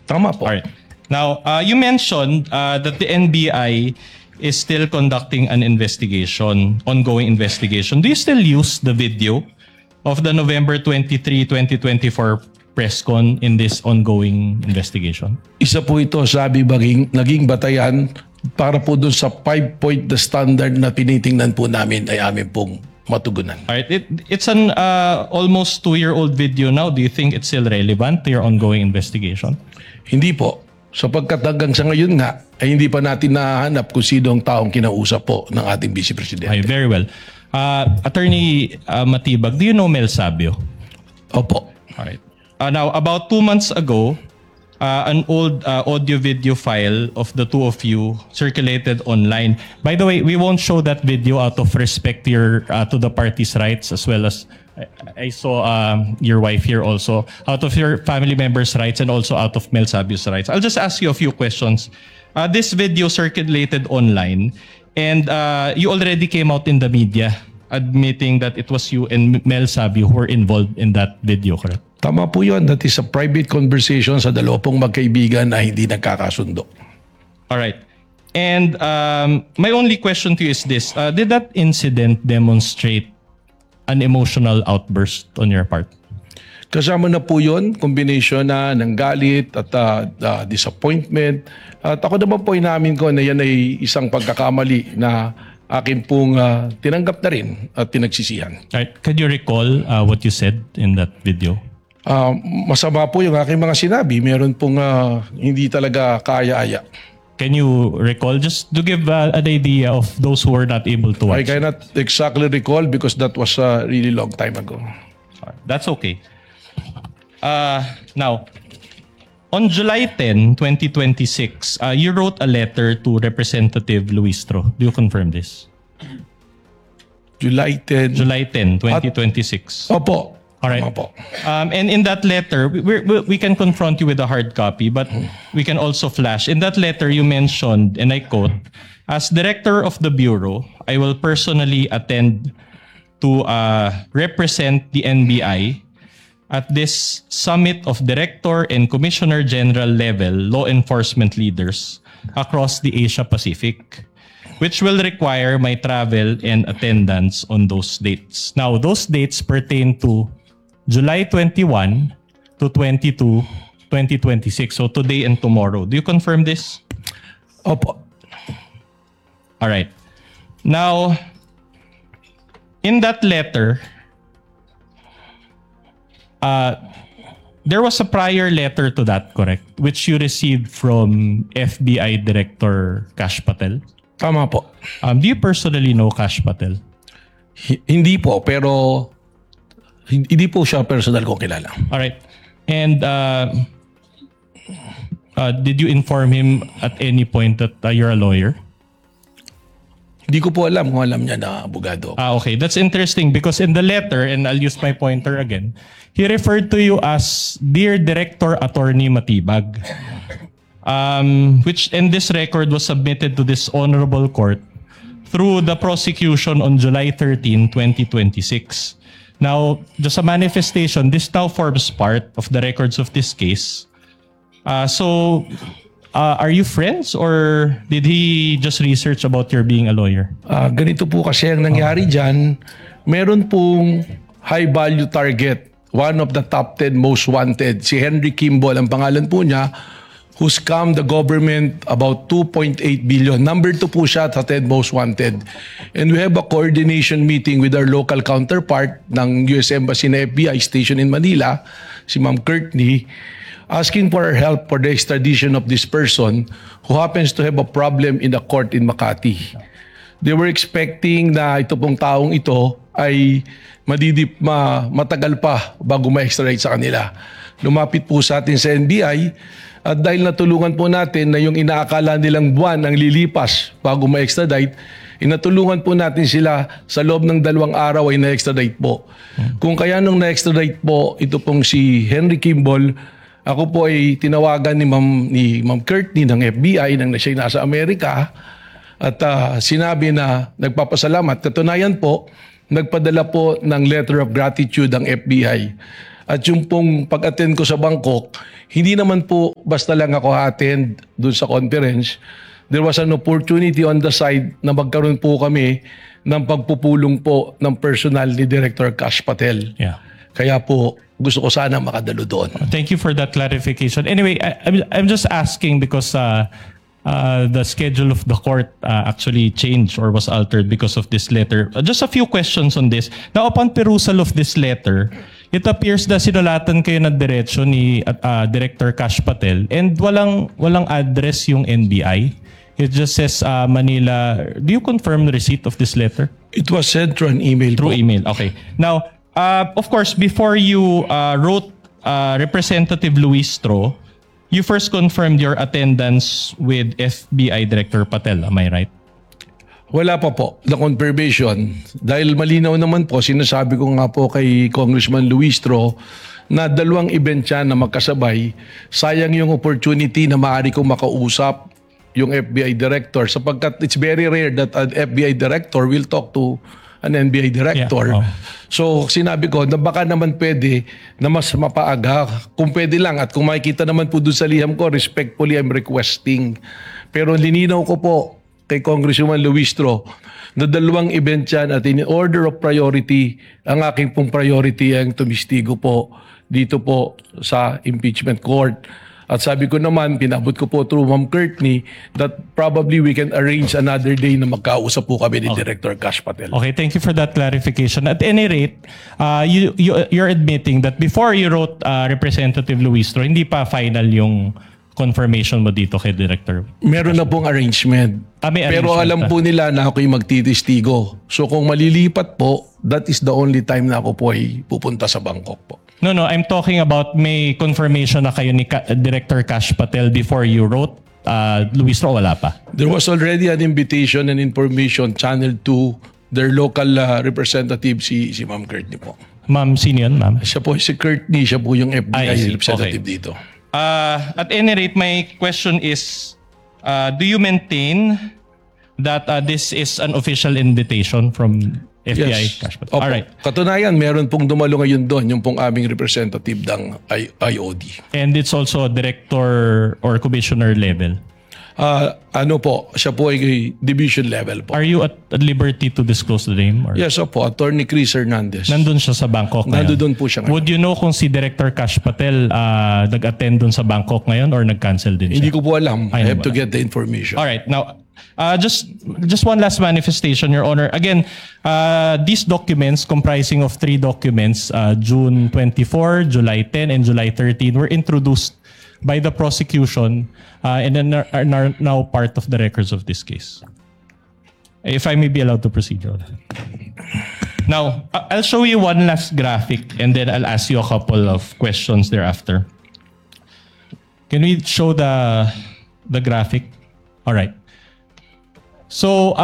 Tama po. All right. Now, you mentioned that the NBI is still conducting an investigation, ongoing investigation. Do you still use the video of the November 23, 2024 press con in this ongoing investigation? Isa po ito, sabi naging batayan para po dun sa 5-point the standard na tinitingnan po namin ay amin pong matugunan. All right. It's an almost 2-year-old video now. Do you think it's still relevant to your ongoing investigation? Hindi po. Sapagkat hanggang sa ngayon nga, ay hindi pa natin nahanap kung sino ang taong kinausap po ng ating Vice Presidente. Okay, very well. Attorney Matibag, do you know Mel Sabio? Opo. All right. Now, about 2 months ago, an old audio-video file of the two of you circulated online. By the way, we won't show that video out of respect to your to the party's rights, as well as I saw your wife here also, out of your family members' rights and also out of Mel Sabio's rights. I'll just ask you a few questions. This video circulated online, and you already came out in the media admitting that it was you and Mel Sabio who were involved in that video, correct? Tama po yun. That is a private conversation sa dalawa pong magkaibigan na hindi nagkakasundo. All right. And my only question to you is this. Did that incident demonstrate an emotional outburst on your part? Kasama na po yun, combination na ng galit at disappointment. At ako naman po inamin ko na yan ay isang pagkakamali na akin pong tinanggap na rin at pinagsisihan. All right. Could you recall what you said in that video? Masama po yung aking mga sinabi. Meron pong hindi talaga kaya-aya. Can you recall, just to give an idea of those who were not able to watch? I cannot exactly recall because that was a really long time ago. That's okay. Now, on July 10, 2026, you wrote a letter to Representative Luistro. Do you confirm this? July 10. July 10, 2026. Opo. All right. Opo. And in that letter, we can confront you with a hard copy, but we can also flash. In that letter, you mentioned, and I quote, "As director of the Bureau, I will personally attend to represent the NBI at this summit of director and commissioner general level law enforcement leaders across the Asia Pacific, which will require my travel and attendance on those dates." Now, those dates pertain to July 21 to 22, 2026. So today and tomorrow. Do you confirm this? Opo. All right. Now, in that letter, there was a prior letter to that, correct? Which you received from FBI Director Kash Patel. Tama po. Do you personally know Kash Patel? Hindi po, pero hindi po siya personal kong kilala. All right. And did you inform him at any point that you're a lawyer? Hindi ko po alam kung alam niya na abogado. Okay. That's interesting because in the letter, and I'll use my pointer again, he referred to you as Dear Director Attorney Matibag, which in this record was submitted to this honorable court through the prosecution on July 13, 2026. Now, just a manifestation, this now forms part of the records of this case. So, are you friends or did he just research about your being a lawyer? Ganito po kasi ang nangyari dyan. Meron pong high value target. One of the top 10 most wanted. Si Henry Kimball, ang pangalan po niya, who scammed the government about 2.8 billion. Number 2 po siya sa 10 most wanted. And we have a coordination meeting with our local counterpart ng US Embassy na FBI station in Manila, si Ma'am Courtney, asking for our help for the extradition of this person who happens to have a problem in the court in Makati. They were expecting na ito pong taong ito ay matagal pa bago ma-extradite sa kanila. Lumapit po sa atin sa NBI at dahil natulungan po natin na yung inaakala nilang buwan ang lilipas bago ma-extradite, inatulungan po natin sila sa loob ng 2 araw ay na-extradite po. Kung kaya nung na-extradite po, ito pong si Henry Kimball, ako po ay tinawagan ni Ma'am Courtney ng FBI nang siya nasa Amerika at sinabi na nagpapasalamat. Katunayan po, nagpadala po ng letter of gratitude ang FBI. At yung pong pag-attend ko sa Bangkok, hindi naman po basta lang ako attend doon sa conference. There was an opportunity on the side na magkaroon po kami ng pagpupulong po ng personal ni Director Kash Patel. Yeah. Kaya po gusto ko sana makadalo doon. Thank you for that clarification. Anyway, I'm just asking because the schedule of the court actually changed or was altered because of this letter. Just a few questions on this. Now, upon perusal of this letter, it appears na sinulatan kayo ng diretsyo ni Director Kash Patel and walang address yung NBI. It just says Manila. Do you confirm the receipt of this letter? It was sent through an email Through po. email. Okay. Now, of course, before you wrote Representative Luis Tro, you first confirmed your attendance with FBI Director Patel. Am I right? Wala pa po na confirmation. Dahil malinaw naman po, sinasabi ko nga po kay Congressman Luis Tro na 2 event siya na magkasabay. Sayang yung opportunity na maaari kong makausap yung FBI director sapagkat it's very rare that an FBI director will talk to an NBI director. Yeah. Oh. So sinabi ko na baka naman pwede na mas mapaaga kung pwede lang at kung makikita naman po doon sa liham ko, respectfully I'm requesting. Pero lininaw ko po kay Congressman Luis Tro na 2 event yan at in order of priority, ang aking pong priority ang tumistigo po dito po sa impeachment court. At sabi ko naman, pinabot ko po through Ma'am Courtney that probably we can arrange another day na magkausap po kami ni Director Kash Patel. Okay, thank you for that clarification. At any rate, you're admitting that before you wrote Representative Luis Tro, hindi pa final yung confirmation mo dito kay Director. Meron na pong arrangement. May Pero arrangement alam na. po nila na ako'y magtitistigo. So kung malilipat po, that is the only time na ako po ay pupunta sa Bangkok po. No, I'm talking about may confirmation na kayo ni Director Kash Patel before you wrote Luis Tro, wala pa. There was already an invitation and information channeled to their local representative, si Ma'am Courtney po. Ma'am, sino yun, ma'am? Siya po si Courtney, siya po yung I FBI see. representative Okay. dito. At any rate, my question is, do you maintain that this is an official invitation from FBI Kash Patel? Opo. Alright. Katunayan, meron pong dumalo ngayon doon, yung pong aming representative ng IOD. And it's also director or commissioner level. Ano po, siya po ay division level po. Are you at liberty to disclose the name? Or? Yes, opo, Attorney Chris Hernandez. Nandun siya sa Bangkok ngayon? Nandun po siya ngayon. Would you know kung si Director Kash Patel nag-attend dun sa Bangkok ngayon or nag-cancel din siya? Hindi ko po alam. I Ay, have to get the information. Alright, now, just one last manifestation, Your Honor. Again, these documents comprising of 3 documents, June 24, July 10, and July 13, were introduced by the prosecution and then are now part of the records of this case. If I may be allowed to proceed, Your Honor. Now, I'll show you one last graphic and then I'll ask you a couple of questions thereafter. Can we show the graphic? All right. So,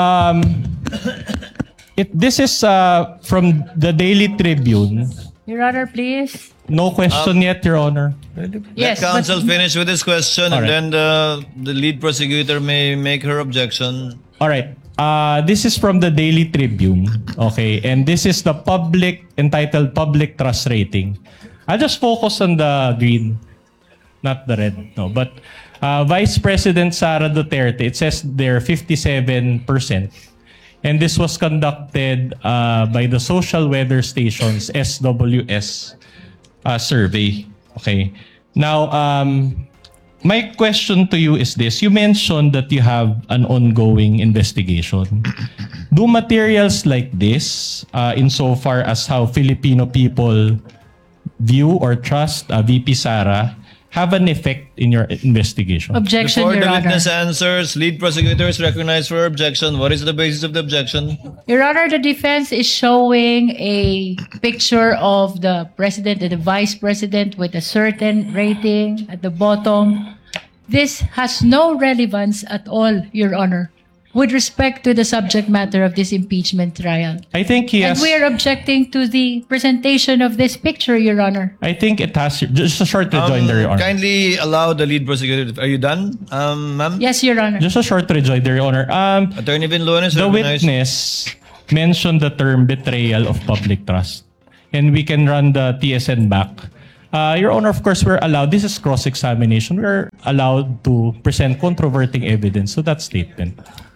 this is from the Daily Tribune. Your Honor, please. No question yet, Your Honor. Yes, Let counsel finish with his question, All right. and then the lead prosecutor may make her objection. All right. This is from the Daily Tribune. Okay. And this is the entitled Public Trust Rating. I'll just focus on the green, not the red. No, but Vice President Sara Duterte, it says they're 57%. And this was conducted by the Social Weather Station's SWS survey. Okay. Now, my question to you is this. You mentioned that you have an ongoing investigation. Do materials like this, insofar as how Filipino people view or trust VP Sara, have an effect in your investigation? objection, Before Your the Honor. witness answers, lead prosecutor is recognized for objection. What is the basis of the objection? Your Honor, the defense is showing a picture of the president and the vice president with a certain rating at the bottom. This has no relevance at all, Your Honor, with respect to the subject matter of this impeachment trial. I think he And has... we are objecting to the presentation of this picture, Your Honor. I think it has... Just a short rejoinder, Your Honor. Kindly allow the lead prosecutor. Are you done, ma'am? Yes, Your Honor. Just a short rejoinder, Your Honor. Attorney Vinloan is The recognized. witness mentioned the term betrayal of public trust. and we can run the TSN back. Your Honor, of course, we're allowed, this is cross-examination, we're allowed to present controverting evidence to that statement.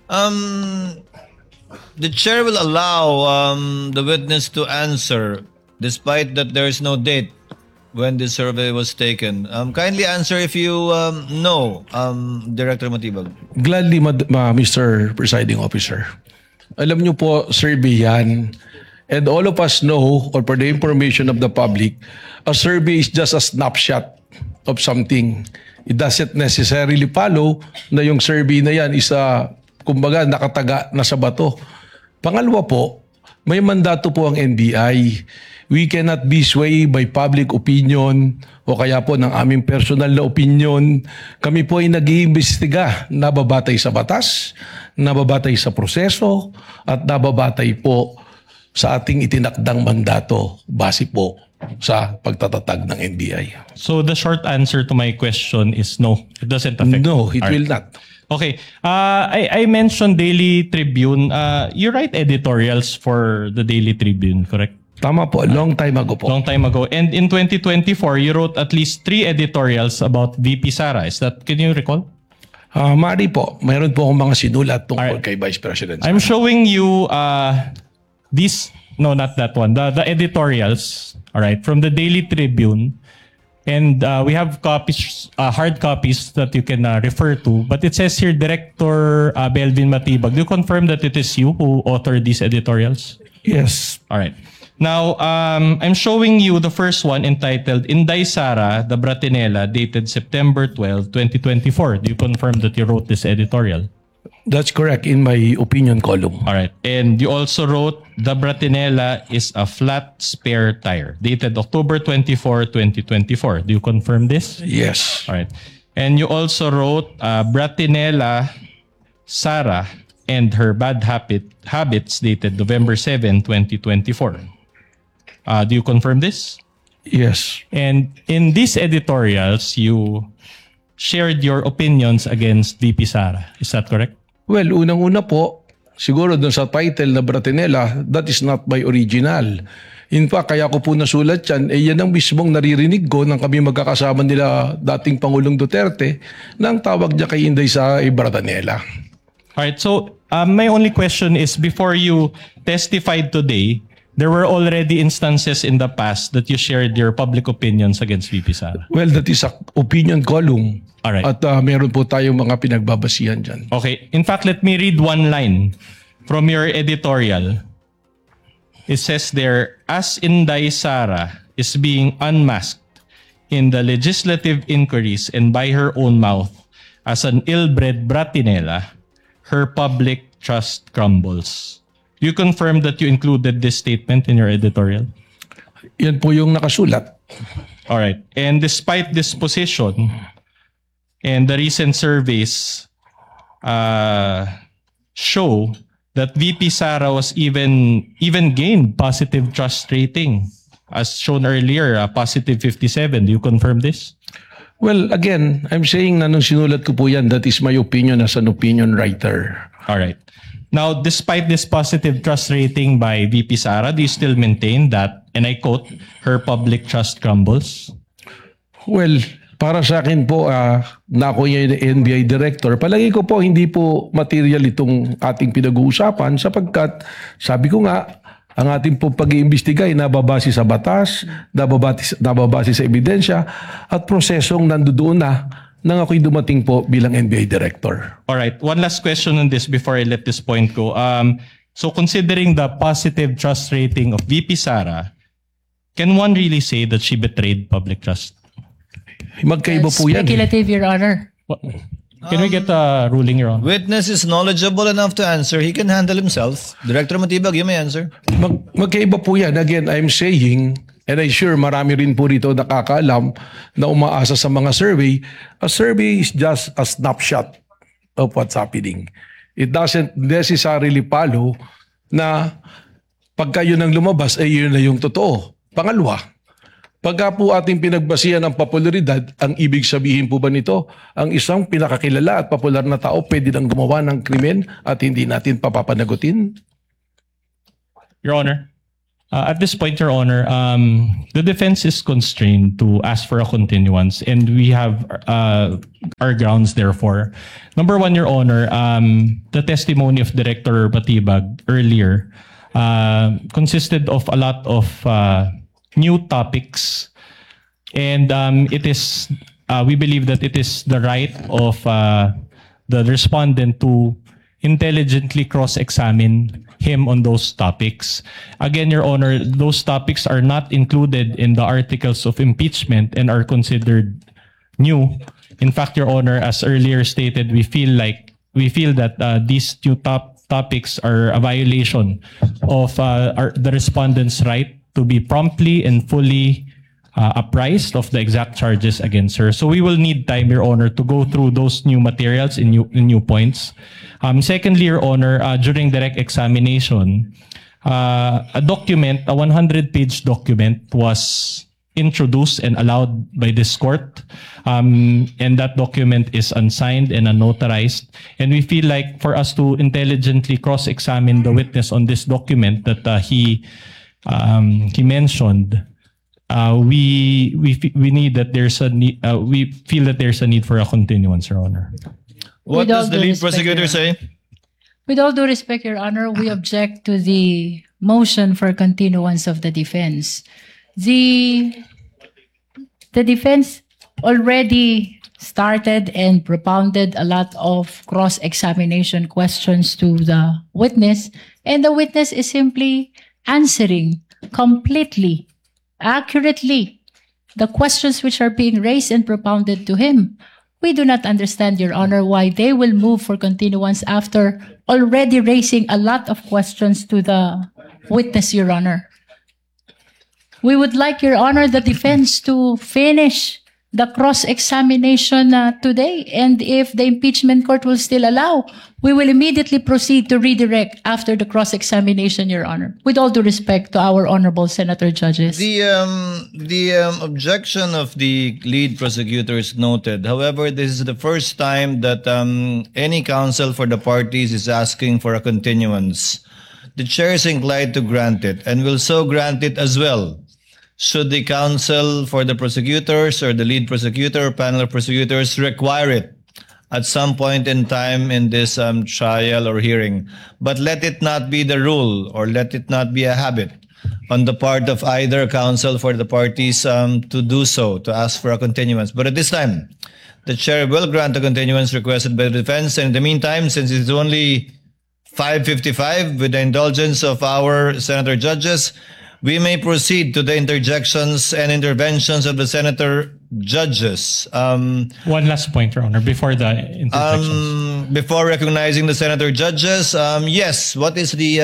The chair will allow the witness to answer despite that there is no date when the survey was taken. Kindly answer if you know, Director Matibag. Gladly, Mr. Presiding Officer. Alam niyo po, survey yan. And all of us know, or for the information of the public, a survey is just a snapshot of something. It doesn't necessarily follow na yung survey na yan is kumbaga nakataga na sa bato. Pangalawa po, may mandato po ang NBI. We cannot be swayed by public opinion o kaya po ng aming personal na opinion. Kami po ay nag-iimbestiga, nababatay sa batas, nababatay sa proseso, at nababatay po sa ating itinakdang mandato base po sa pagtatatag ng NBI. So the short answer to my question is no, it doesn't affect. No, it will not. Okay. I mentioned Daily Tribune. You write editorials for the Daily Tribune, correct? Tama po, long time ago po. Long time ago. And in 2024, you wrote at least 3 editorials about VP Sara. Is that, can you recall? Mari po, mayroon po akong mga sinulat tungkol Alright. kay Vice President. I'm showing you these, no, not that one, the editorials, all right, from the Daily Tribune. And we have copies, hard copies that you can refer to. But it says here, Director Belvin Matibag. Do you confirm that it is you who authored these editorials? Yes. All right. Now, I'm showing you the first one entitled Inday Sara, the Bratinela, dated September 12, 2024. Do you confirm that you wrote this editorial? That's correct in my opinion column. All right. And you also wrote, the Bratinela is a flat spare tire, dated October 24, 2024. Do you confirm this? Yes. All right. And you also wrote, Bratinela Sara and her bad habits, dated November 7, 2024. Do you confirm this? Yes. And in these editorials, you shared your opinions against VP Sara. Is that correct? Well, unang-una po, siguro dun sa title na Bratinela, that is not my original. In fact, kaya ko po nasulat yan, yan ang mismong naririnig ko nang kami magkakasama nila dating Pangulong Duterte nang tawag niya kay Inday Sara ay Bratinela. Alright, so my only question is, before you testified today, there were already instances in the past that you shared your public opinions against VP Sara. Well, that is a opinion column. Alright. At meron po tayong mga pinagbabasihan dyan. Okay. In fact, let me read one line from your editorial. It says there, as Inday Sara is being unmasked in the legislative inquiries and by her own mouth as an ill-bred Bratinela, her public trust crumbles. Do you confirm that you included this statement in your editorial? Yan po yung nakasulat. All right. And despite this position and the recent surveys show that VP Sara was even gained positive trust rating, as shown earlier, positive 57. Do you confirm this? Well, again, I'm saying na nung sinulat ko po yan, that is my opinion as an opinion writer. All right. Now, despite this positive trust rating by VP Sara, do you still maintain that, and I quote, her public trust crumbles? Well, para sa akin po, na ako yung NBI director, palagi ko po hindi po material itong ating pinag-uusapan sapagkat sabi ko nga, ang ating po pag-iimbestiga ay nababase sa batas, nababase sa ebidensya at prosesong nandoon na nang ako'y dumating po bilang NBI director. All right. One last question on this before I let this point go. So considering the positive trust rating of VP Sara, can one really say that she betrayed public trust? Magkaiba po yan. Speculative, Your Honor. What? Can we get a ruling, Your Honor? Witness is knowledgeable enough to answer. He can handle himself. Director Matibag, you may answer. Magkaiba po yan. Again, I'm saying, and I'm sure marami rin po rito nakakaalam na umaasa sa mga survey. A survey is just a snapshot of what's happening. It doesn't necessarily follow na pagka yun ang lumabas, ay yun na yung totoo. Pangalawa, pagka po ating pinagbasihan ng popularidad, ang ibig sabihin po ba nito, ang isang pinakakilala at popular na tao pwede nang gumawa ng krimen at hindi natin papapanagutin? Your Honor, At this point, Your Honor, the defense is constrained to ask for a continuance, and we have our grounds therefore. Number one, Your Honor, the testimony of Director Batibag earlier consisted of a lot of new topics, and it is we believe that it is the right of the respondent to intelligently cross-examine him on those topics. Again, Your Honor, those topics are not included in the articles of impeachment and are considered new. In fact, Your Honor, as earlier stated, we feel that these two topics are a violation of the respondent's right to be promptly and fully apprised of the exact charges against her. So we will need time, Your Honor, to go through those new materials in new points. Secondly, Your Honor, during direct examination, a 100-page document was introduced and allowed by this court, and that document is unsigned and unnotarized. And we feel like for us to intelligently cross-examine the witness on this document that he mentioned, we need that there's a need. We feel that there's a need for a continuance, Your Honor. What With all does the due lead respect, prosecutor Your say? With all due respect, Your Honor, we object to the motion for continuance of the defense. The defense already started and propounded a lot of cross-examination questions to the witness, and the witness is simply answering completely, accurately, the questions which are being raised and propounded to him. We do not understand, Your Honor, why they will move for continuance after already raising a lot of questions to the witness, Your Honor. We would like, Your Honor, the defense to finish the cross-examination today. And if the impeachment court will still allow, we will immediately proceed to redirect after the cross-examination, Your Honor. With all due respect to our honorable senator judges. The objection of the lead prosecutor is noted. However, this is the first time that any counsel for the parties is asking for a continuance. The chair is inclined to grant it and will so grant it as well. Should the counsel for the prosecutors or the lead prosecutor or panel of prosecutors require it at some point in time in this trial or hearing. But let it not be the rule or let it not be a habit on the part of either counsel for the parties to do so, to ask for a continuance. But at this time, the chair will grant a continuance requested by the defense. And in the meantime, since it's only 5:55, with the indulgence of our senator judges, we may proceed to the interjections and interventions of the senator judges. One last point, Your Honor, before the interjections. Before recognizing the senator judges, yes, what is the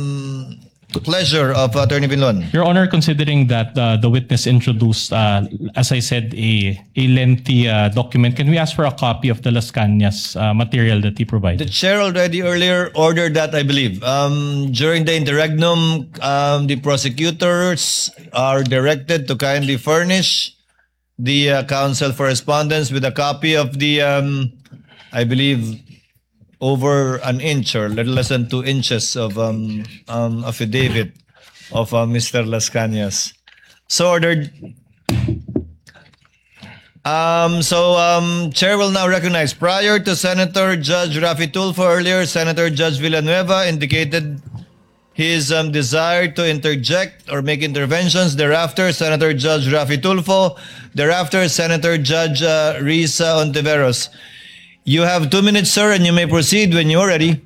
pleasure of Attorney Binlon? Your Honor, considering that the witness introduced, as I said, a lengthy document, can we ask for a copy of the Las Cañas material that he provided? The chair already earlier ordered that, I believe. During the interregnum, the prosecutors are directed to kindly furnish the counsel for respondents with a copy of the, I believe, over an inch or little less than 2 inches of affidavit of Mr. Las Cañas. So ordered. Chair will now recognize, prior to Senator Judge Rafi Tulfo, earlier Senator Judge Villanueva indicated his desire to interject or make interventions. Thereafter, Senator Judge Rafi Tulfo. Thereafter, Senator Judge Risa Ontiveros. You have 2 minutes, sir, and you may proceed when you're ready.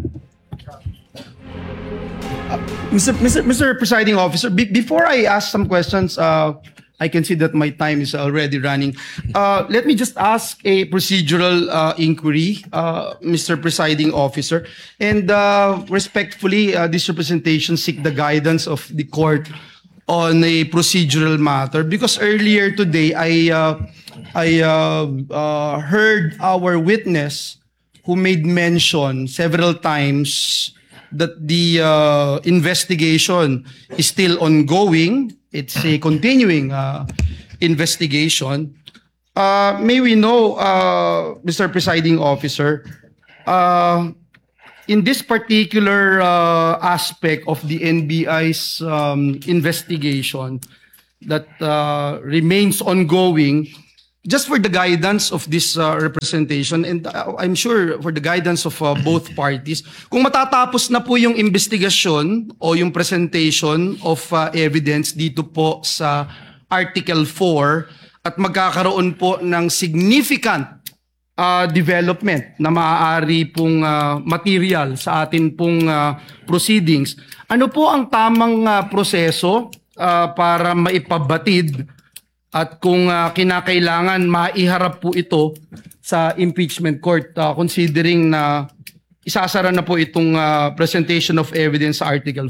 Mr. Presiding Officer, before I ask some questions, I can see that my time is already running. Let me just ask a procedural inquiry, Mr. Presiding Officer. And respectfully, this representation seek the guidance of the court on a procedural matter. Because earlier today, I heard our witness who made mention several times that the investigation is still ongoing. It's a continuing investigation. May we know, Mr. Presiding Officer, in this particular aspect of the NBI's investigation that remains ongoing, just for the guidance of this representation, and I'm sure for the guidance of both parties, kung matatapos na po yung investigasyon o yung presentation of evidence dito po sa Article 4 at magkakaroon po ng significant development na maaari pong material sa atin pong proceedings, ano po ang tamang proseso para maipabatid at kung kinakailangan maiharap po ito sa impeachment court, considering na isasara na po itong presentation of evidence sa Article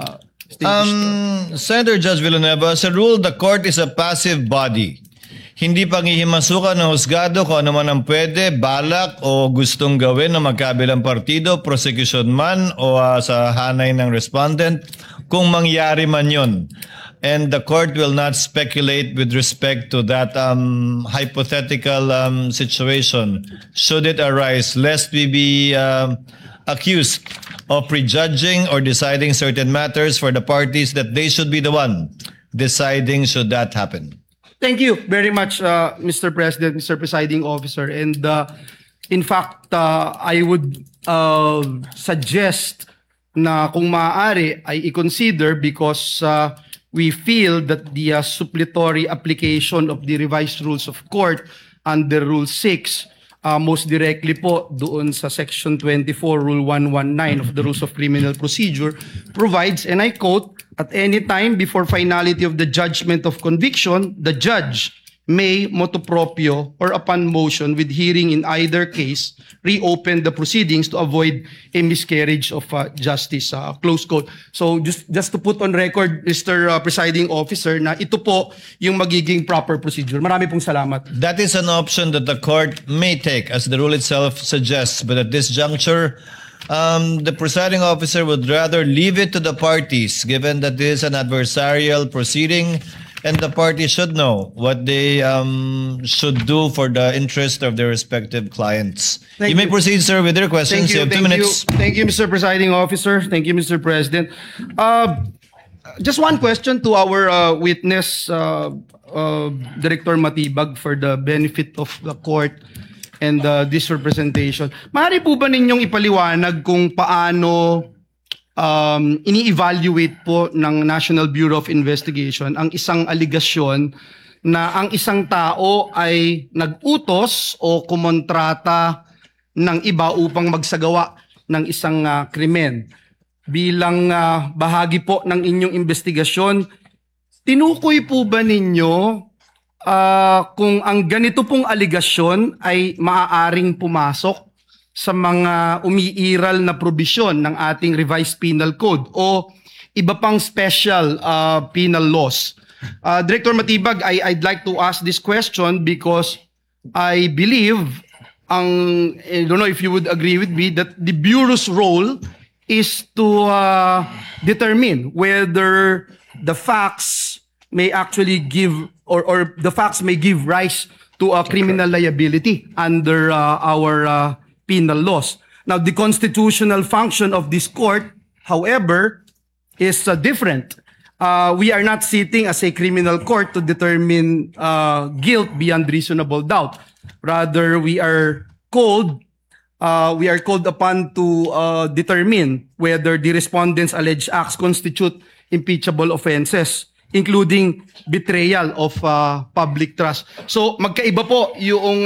4. Senator Judge Villanueva, as a rule, the court is a passive body. Hindi panghihimasukan ng husgado kung ano man ang pwede, balak o gustong gawin ng magkabilang partido, prosecution man o sa hanay ng respondent, kung mangyari man yun. And the court will not speculate with respect to that hypothetical situation should it arise, lest we be accused of prejudging or deciding certain matters for the parties that they should be the one deciding should that happen. Thank you very much, Mr. President, Mr. Presiding Officer. And in fact, I would suggest na kung maaari ay i-consider, because we feel that the suppletory application of the revised rules of court under Rule 6, most directly po doon sa Section 24, Rule 119 of the Rules of Criminal Procedure, provides, and I quote, "At any time before finality of the judgment of conviction, the judge may motu proprio or upon motion with hearing in either case reopen the proceedings to avoid a miscarriage of justice." Close quote. So just to put on record, Mr. Presiding Officer, na ito po yung magiging proper procedure. Marami pong salamat. That is an option that the court may take, as the rule itself suggests. But at this juncture, the presiding officer would rather leave it to the parties, given that this is an adversarial proceeding, and the parties should know what they should do for the interest of their respective clients. You may proceed, sir, with your questions. You have 2 minutes. Thank you, Mr. Presiding Officer. Thank you, Mr. President. Just one question to our witness, Director Matibag, for the benefit of the court and this representation. Maaari po ba ninyong ipaliwanag kung paano ini-evaluate po ng National Bureau of Investigation ang isang aligasyon na ang isang tao ay nag-utos o kumontrata ng iba upang magsagawa ng isang krimen? Bilang bahagi po ng inyong investigasyon, tinukoy po ba ninyo kung ang ganito pong aligasyon ay maaaring pumasok sa mga umiiral na probisyon ng ating revised penal code o iba pang special penal laws? Director Matibag, I'd like to ask this question because I believe, I don't know if you would agree with me, that the Bureau's role is to determine whether the facts may actually give or the facts may give rise to a criminal liability under our penal laws. Now, the constitutional function of this court, however, is different. We are not sitting as a criminal court to determine guilt beyond reasonable doubt. Rather, we are called upon to determine whether the respondents' alleged acts constitute impeachable offenses, including betrayal of public trust. So magkaiba po yung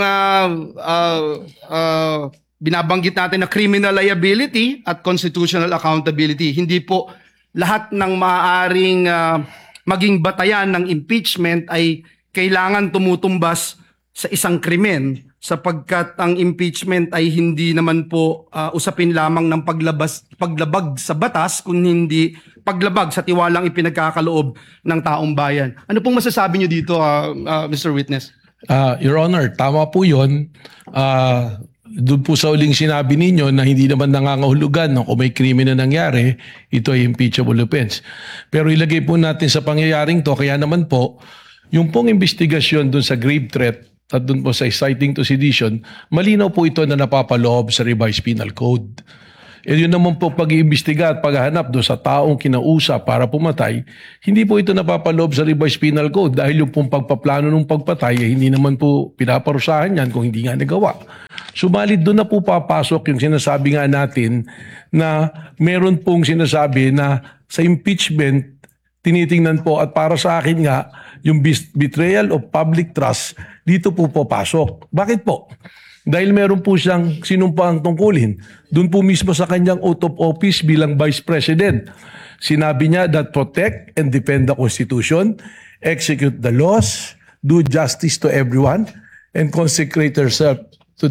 binabanggit natin na criminal liability at constitutional accountability. Hindi po lahat ng maaaring maging batayan ng impeachment ay kailangan tumutumbas sa isang krimen, sapagkat ang impeachment ay hindi naman po usapin lamang ng paglabag sa batas, kundi hindi paglabag sa tiwalang ipinagkakaloob ng taong bayan. Ano pong masasabi niyo dito, Mr. Witness? Your Honor, tama po yun. Doon po sa uling sinabi ninyo na hindi naman nangangahulugan no, kung may krimen na nangyari, ito ay impeachable offense. Pero ilagay po natin sa pangyayaring to, kaya naman po, yung pong investigasyon doon sa grave threat at doon po sa inciting to sedition, malinaw po ito na napapaloob sa revised penal code. Yun naman po pag-iimbestiga at paghahanap doon sa taong kinausap para pumatay, hindi po ito napapaloob sa revised penal code dahil yung pong pagpaplano ng pagpatay, hindi naman po pinaparusahan yan kung hindi nga nagawa. Subalit doon na po papasok yung sinasabi nga natin na meron pong sinasabi na sa impeachment, tinitingnan po at para sa akin nga, yung betrayal of public trust, dito po papasok. Bakit po? Dahil meron po siyang sinumpaang tungkulin. Doon po mismo sa kanyang oath of office bilang Vice President. Sinabi niya that protect and defend the Constitution, execute the laws, do justice to everyone, and consecrate herself to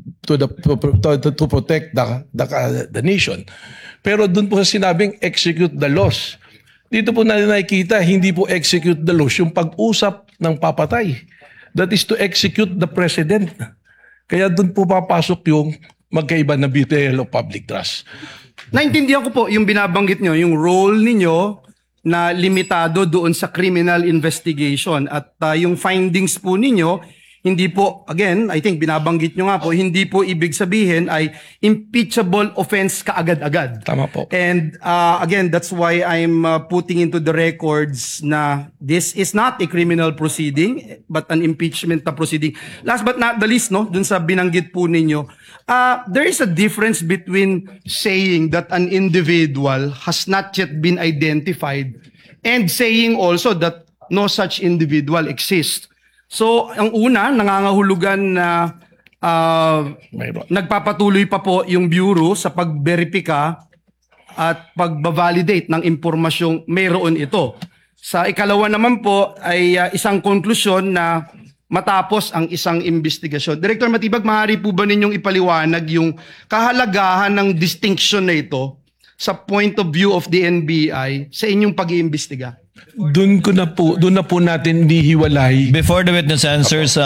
protect the nation. Pero doon po sa sinabing execute the laws. Dito po natin nakikita, hindi po execute the laws yung pag-usap ng papatay. That is to execute the president. Kaya doon po papasok yung magkaiba na betrayal of public trust. Naintindihan ko po yung binabanggit nyo, yung role ninyo na limitado doon sa criminal investigation. At yung findings po ninyo, hindi po, again, I think binabanggit nyo nga po, hindi po ibig sabihin ay impeachable offense kaagad-agad. Tama po. And again, that's why I'm putting into the records na this is not a criminal proceeding, but an impeachment na proceeding. Last but not the least, no, dun sa binanggit po ninyo, there is a difference between saying that an individual has not yet been identified and saying also that no such individual exists. So, ang una, nangangahulugan na nagpapatuloy pa po yung Bureau sa pagberipika at pagbavalidate ng impormasyong mayroon ito. Sa ikalawa naman po ay isang konklusyon na matapos ang isang investigasyon. Director Matibag, maaari po ba ninyong ipaliwanag yung kahalagahan ng distinction na ito sa point of view of the NBI sa inyong pag-iimbestiga? Doon na po natin dihiwalay. Before the witness answers,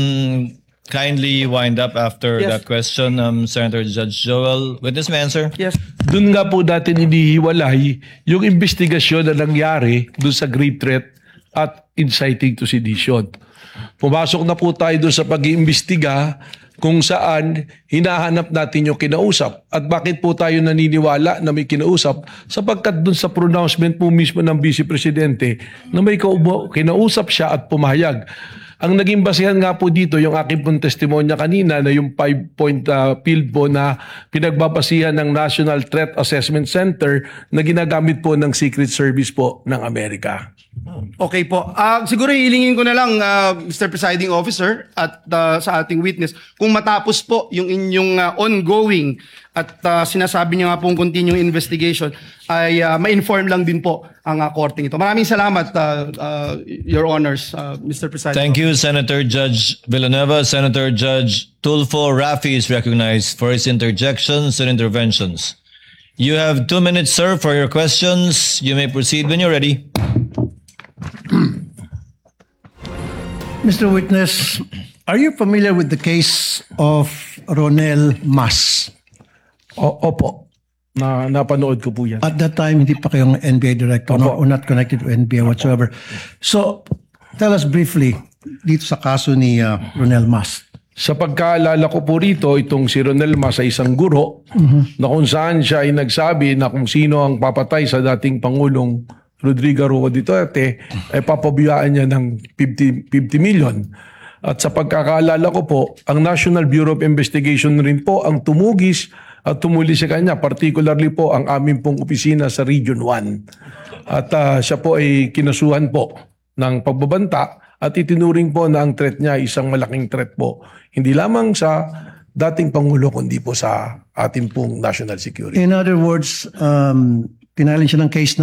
kindly wind up after Yes. that question, Senator Judge Joel. Witness may answer? Yes. Doon nga po natin inihiwalay yung investigasyon na nangyari doon sa grave threat at inciting to sedition. Pumasok na po tayo doon sa pag-iimbestiga kung saan hinahanap natin yung kinausap. At bakit po tayo naniniwala na may kinausap? Sapagkat doon sa pronouncement po mismo ng Vice Presidente na may kinausap siya at pumayag. Ang naging basehan nga po dito, yung aking pong testimonya kanina na yung 5-point field po na pinagbabasihan ng National Threat Assessment Center na ginagamit po ng Secret Service po ng Amerika. Okay po. Siguro hilingin ko na lang, Mr. Presiding Officer, at sa ating witness, kung matapos po yung inyong ongoing at sinasabi niyo nga pong continuing investigation, ay ma-inform lang din po ang korting ito. Maraming salamat, Your Honors, Mr. Presiding Thank you, Senator Judge Villanueva. Senator Judge Tulfo Rafi is recognized for his interjections and interventions. You have 2 minutes, sir, for your questions. You may proceed when you're ready. Mr. Witness, are you familiar with the case of Ronel Mas? Opo, napanood ko po yan. At that time, hindi pa kayong NBA director or not connected to NBA whatsoever. So, tell us briefly dito sa kaso ni Ronel Mas. Sa pagkaalala ko po rito, itong si Ronel Mas ay isang guro na kung saan siya ay nagsabi na kung sino ang papatay sa dating Pangulong Rodrigo Roa Duterte ay papabiyaan niya ng 50 million. At sa pagkakaalala ko po, ang National Bureau of Investigation rin po ang tumugis at tumuli sa kanya, particularly po ang aming pong opisina sa Region 1. At siya po ay kinasuhan po ng pagbabanta at itinuring po na ang threat niya ay isang malaking threat po. Hindi lamang sa dating Pangulo kundi po sa ating pong national security. In other words, pinailan siya ng case ng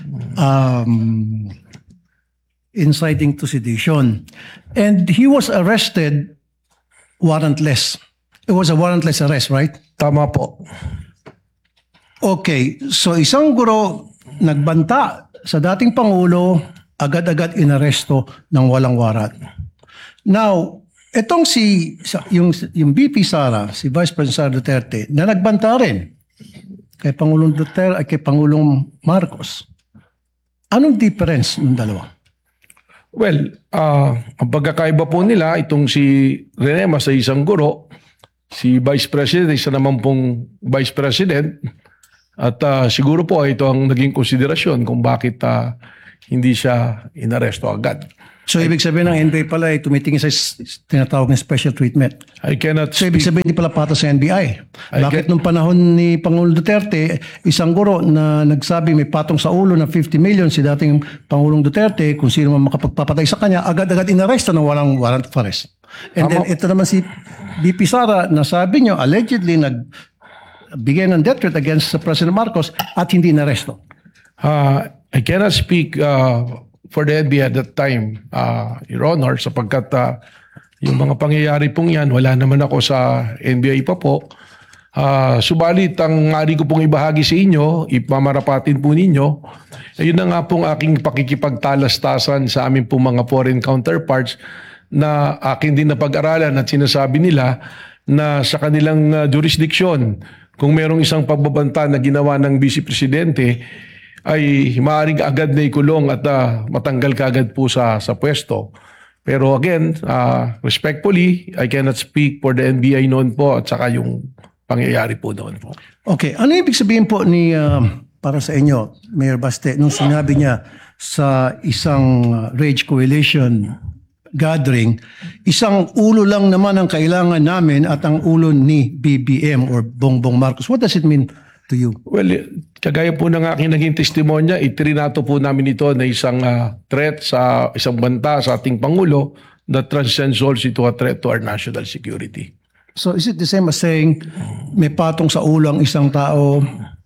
inciting to sedition. And he was arrested warrantless. It was a warrantless arrest, right? Tama po. Okay, so isang guro nagbanta sa dating Pangulo, agad-agad inaresto ng walang warat. Now, etong yung VP Sara, si Vice President Sara Duterte, na nagbanta rin kay Pangulong Duterte at kay Pangulong Marcos. Anong difference ng dalawa? Well, ang pagkakaiba po nila, itong si Rene Mas ay isang guro, si Vice President, isa naman pong Vice President. At siguro po ito ang naging konsiderasyon kung bakit hindi siya inaresto agad. So ibig sabihin ng NBI pala ay tumitingin sa tinatawag na special treatment. I cannot So ibig speak. sabihin hindi pala patas sa NBI. Bakit get- nung panahon ni Pangulo Duterte, isang guro na nagsabi may patong sa ulo na 50 million si dating Pangulong Duterte, kung sino man makapagpapatay sa kanya, agad-agad inaresto ng walang warrant of arrest. And then ito naman si BP Sara na sabi nyo, allegedly nagbigay ng death threat against President Marcos at hindi inaresto. I cannot speak for the NBI at that time, Your Honor, sapagkat yung mga pangyayari pong yan, wala naman ako sa NBI pa po. Subalit, ang maaari ko pong ibahagi sa inyo, ipamarapatin po ninyo, ayun na nga pong aking pakikipagtalastasan sa aming pong mga foreign counterparts na aking din napag-aralan at sinasabi nila na sa kanilang jurisdiction, kung merong isang pagbabanta na ginawa ng Vice Presidente, ay maaaring agad na ikulong at matanggal kaagad po sa pwesto. Pero again, respectfully, I cannot speak for the NBI noon po at saka yung pangyayari po noon po. Okay, ano ibig sabihin po ni para sa inyo, Mayor Baste, nung sinabi niya sa isang Rage Coalition gathering, isang ulo lang naman ang kailangan namin at ang ulo ni BBM or Bongbong Marcos. What does it mean to you? Well, kagaya po ng aking naging testimonya, itrinato po namin ito na isang threat sa isang banta sa ating Pangulo that transcends also to a threat to our national security. So is it the same as saying may patong sa ulo ang isang tao,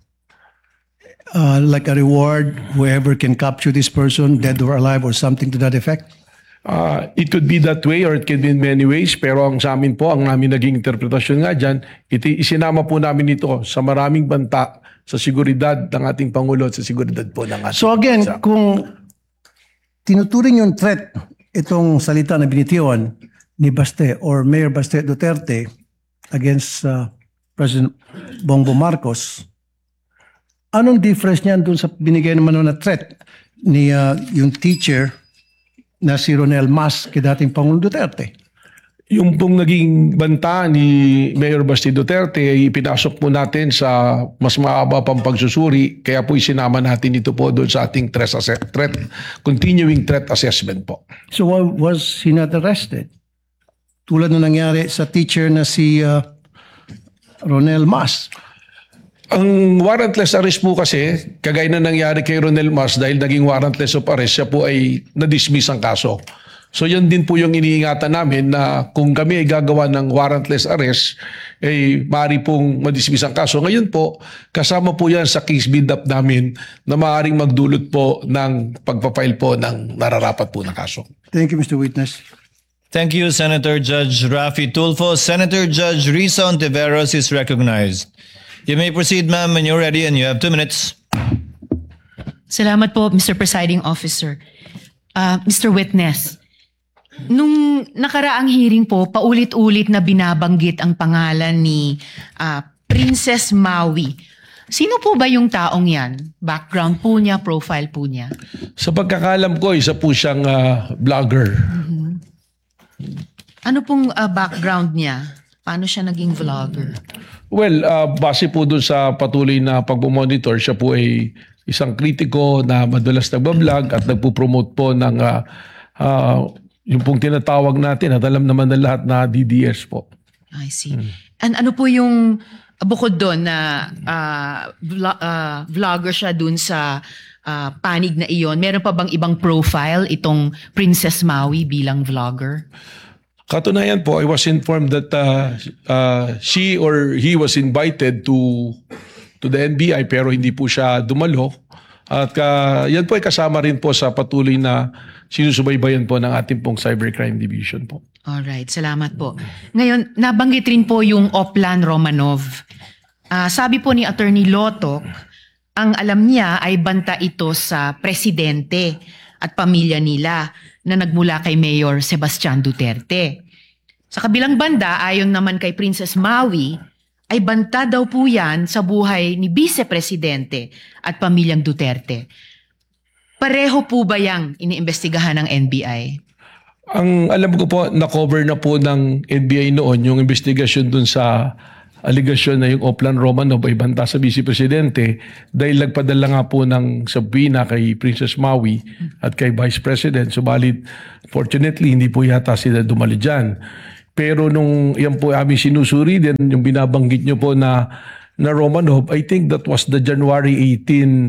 like a reward, whoever can capture this person, dead or alive or something to that effect? It could be that way or it can be in many ways, pero ang sa amin po, ang namin naging interpretasyon nga dyan, isinama po namin ito sa maraming banta sa seguridad ng ating Pangulo at sa seguridad po ng ating So again, bansa. kung tinuturing yung threat, itong salita na binitiwan ni Baste or Mayor Baste Duterte against President Bongbong Marcos, anong difference niyan dun sa binigay naman na threat ni yung teacher na si Ronel Mas kay dating Pangulong Duterte? Yung pong naging banta ni Mayor Basti Duterte ay ipinasok po natin sa mas maaba pang pagsusuri, kaya po isinama natin ito po doon sa ating continuing threat assessment po. So why was he not arrested? Tulad na nangyari sa teacher na si Ronel Mas. Ang warrantless arrest po kasi, kagaya na nangyari kay Ronel Mas dahil naging warrantless of arrest, siya po ay na-dismiss ang kaso. So yan din po yung iniingatan namin na kung kami ay gagawa ng warrantless arrest, ay maaari pong ma-dismiss ang kaso. Ngayon po, kasama po yan sa case build-up namin na maaaring magdulot po ng pagpapile po ng nararapat po na kaso. Thank you, Mr. Witness. Thank you, Senator Judge Rafi Tulfo. Senator Judge Risa Ontiveros is recognized. You may proceed, ma'am, when you're ready, and you have 2 minutes. Salamat po, Mr. Presiding Officer. Mr. Witness, nung nakaraang hearing po, paulit-ulit na binabanggit ang pangalan ni Princess Maui. Sino po ba yung taong yan? Background po niya, profile po niya? Sa pagkakalam ko, isa po siyang vlogger. Ano pong background niya? Paano siya naging vlogger? Well, base po dun sa patuloy na pagmamonitor, siya po ay isang kritiko na madalas nagbablog at nagpo-promote po ng yung pong tinatawag natin at alam naman ng lahat na DDS po. I see. And ano po yung bukod doon na vlogger siya dun sa panig na iyon? Meron pa bang ibang profile itong Princess Maui bilang vlogger? Katunayan po, I was informed that she or he was invited to the NBI pero hindi po siya dumalo. At yan po ay kasama rin po sa patuloy na sinusubaybayan po ng ating pong Cybercrime Division po. Alright, salamat po. Ngayon, nabanggit rin po yung Oplan Romanov. Sabi po ni Attorney Lotok, ang alam niya ay banta ito sa presidente at pamilya nila na nagmula kay Mayor Sebastian Duterte. Sa kabilang banda, ayon naman kay Princess Maui, ay banta daw po yan sa buhay ni Vice Presidente at pamilyang Duterte. Pareho po ba yang iniimbestigahan ng NBI? Ang alam ko po, na-cover na po ng NBI noon yung investigasyon dun sa aligasyon na yung Oplan Romanov ay banta sa Vice Presidente dahil nagpadala nga po ng subpoena kay Princess Maui at kay Vice President. Subalit, fortunately, hindi po yata sila dumali dyan. Pero nung yan po aming sinusuri din, yung binabanggit nyo po na Romanov, I think that was the January 18,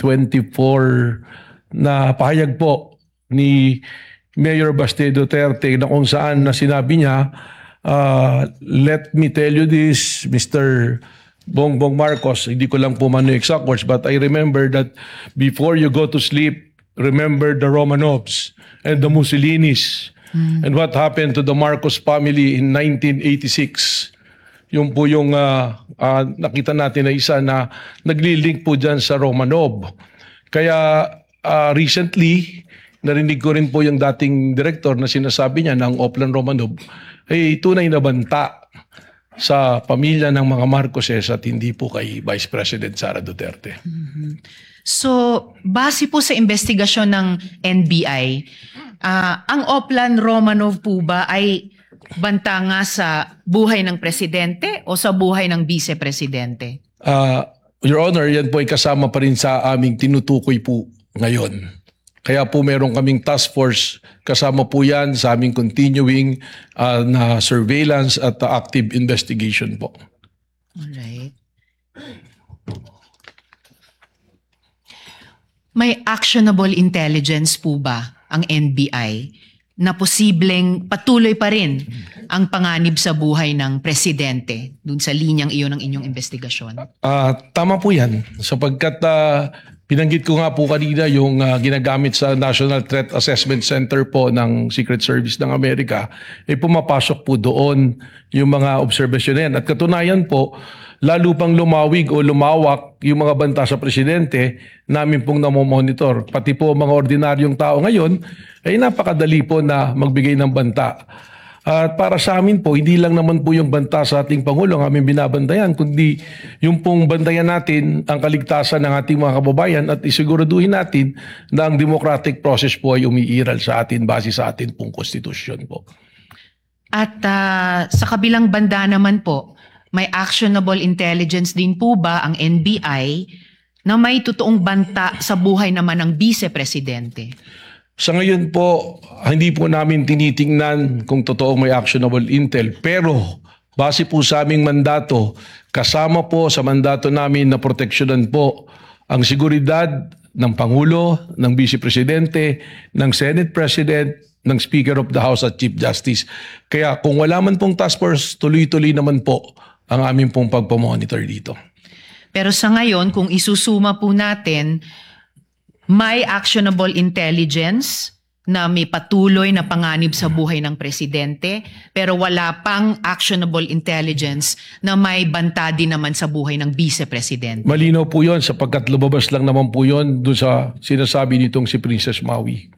2024 na pahayag po ni Mayor Baste Duterte na kung saan na sinabi niya, let me tell you this, Mr. Bongbong Marcos, hindi ko lang po man yung exact words, but I remember that before you go to sleep, remember the Romanovs and the Mussolinis and what happened to the Marcos family in 1986. Yung po yung nakita natin na isa na nagli-link po dyan sa Romanov. Kaya recently, narinig ko rin po yung dating director na sinasabi niya ng Oplan Romanov ay tunay na banta sa pamilya ng mga Marcoses at hindi po kay Vice President Sara Duterte. So, base po sa investigasyon ng NBI, ang Oplan Romanov po ba ay banta nga sa buhay ng presidente o sa buhay ng vice-presidente? Your Honor, yan po ay kasama pa rin sa aming tinutukoy po ngayon. Kaya po meron kaming task force, kasama po yan sa aming continuing na surveillance at active investigation po. Alright. May actionable intelligence po ba ang NBI na posibleng patuloy pa rin ang panganib sa buhay ng presidente dun sa linyang iyon ng inyong investigasyon? Tama po yan, sapagkat binanggit ko nga po kanina yung ginagamit sa National Threat Assessment Center po ng Secret Service ng Amerika, pumapasok po doon yung mga obserbasyon na yan. At katunayan po, lalo pang lumawig o lumawak yung mga banta sa presidente, namin pong namomonitor. Pati po mga ordinaryong tao ngayon, ay napakadali po na magbigay ng banta. At para sa amin po, hindi lang naman po yung banta sa ating Pangulo ang aming binabantayan, kundi yung pong bantayan natin ang kaligtasan ng ating mga kababayan at isiguraduhin natin na ang democratic process po ay umiiral sa atin base sa atin pong konstitusyon po. At sa kabilang banda naman po, may actionable intelligence din po ba ang NBI na may totoong banta sa buhay naman ng vice-presidente? Sa ngayon po, hindi po namin tinitingnan kung totoong may actionable intel. Pero base po sa aming mandato, kasama po sa mandato namin na proteksyonan po ang seguridad ng Pangulo, ng Vice Presidente, ng Senate President, ng Speaker of the House at Chief Justice. Kaya kung wala man pong task force, tuloy-tuloy naman po ang aming pong pagpamonitor dito. Pero sa ngayon, kung isusuma po natin, may actionable intelligence na may patuloy na panganib sa buhay ng presidente, pero wala pang actionable intelligence na may banta din naman sa buhay ng vice-presidente. Malinaw po yun sapagkat lumabas lang naman po yun doon sa sinasabi nitong si Princess Maui.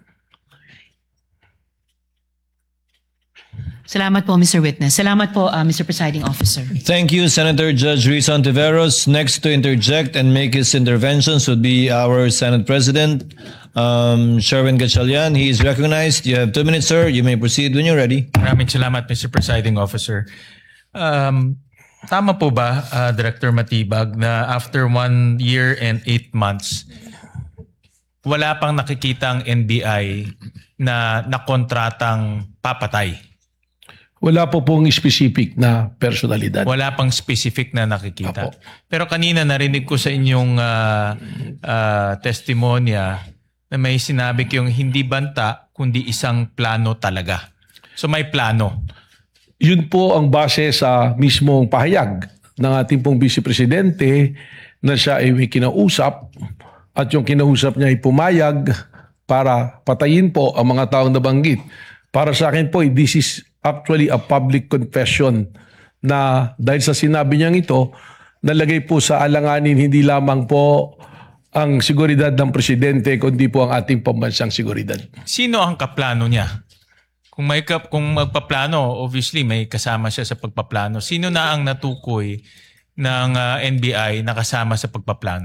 Salamat po, Mr. Witness. Salamat po, Mr. Presiding Officer. Thank you, Senator Judge Luis Ontiveros. Next to interject and make his interventions would be our Senate President, Sherwin Gatchalian. He is recognized. You have 2 minutes, sir. You may proceed when you're ready. Maraming salamat, Mr. Presiding Officer. Tama po ba, Director Matibag, na after 1 year and 8 months, wala pang nakikita ang NBI na nakontratang papatay? Wala po pong specific na personalidad. Wala pang specific na nakikita. Apo. Pero kanina narinig ko sa inyong testimonya na may sinabi kayong hindi banta kundi isang plano talaga. So may plano. Yun po ang base sa mismong pahayag ng ating pong Vice Presidente na siya ay may kinausap at yung kinausap niya ay pumayag para patayin po ang mga taong nabanggit. Para sa akin po, this is actually a public confession na dahil sa sinabi niyang ito, nalagay po sa alanganin hindi lamang po ang seguridad ng presidente kundi po ang ating pambansang seguridad. Sino ang kaplano niya? Kung magpaplano, obviously may kasama siya sa pagpaplano. Sino na ang natukoy ng NBI na kasama sa pagpaplano?